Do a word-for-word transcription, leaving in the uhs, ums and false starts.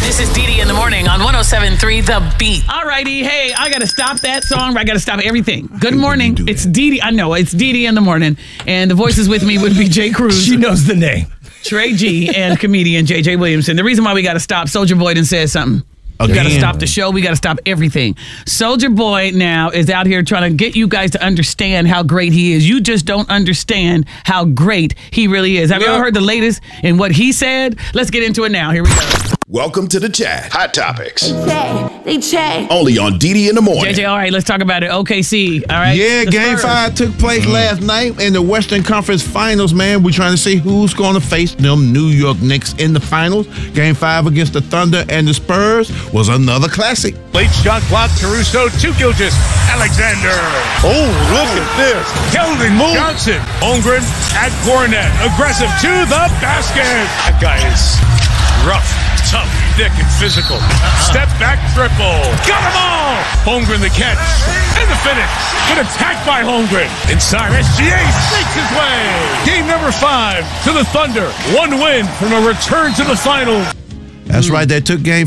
This is Dee Dee in the morning on one oh seven point three The Beat. All righty. Hey, I got to stop that song. I got to stop everything. Good morning. It's Dee Dee. I know. It's Dee Dee in the morning. And the voices with me would be Jay Cruz. She knows the name. Trey G and comedian J J Williamson. The reason why we got to stop, Soulja Boy done said something. We got to stop the show. We got to stop everything. Soulja Boy now is out here trying to get you guys to understand how great he is. You just don't understand how great he really is. Have you ever heard the latest in what he said? Let's get into it now. Here we go. Welcome to the chat. Hot topics. They check. They check. Only on Dee Dee in the morning. J J, all right, let's talk about it. O K C, all right? Yeah, The game Spurs. five took place Mm-hmm. last night in the Western Conference Finals, man. We're trying to see who's going to face them New York Knicks in the finals. Game five against the Thunder and the Spurs was another classic. Late shot clock, Caruso to Gilgeous. Alexander. Oh, look at this. Keldon Johnson. Holmgren at Cornet. Aggressive to the basket. That guy is rough, tough, thick, and physical. Step back triple. Got them all. Holmgren the catch. And the finish. Good attack by Holmgren. Inside, S G A sneaks his way. Game number five to the Thunder. One win from a return to the finals. That's right. They took game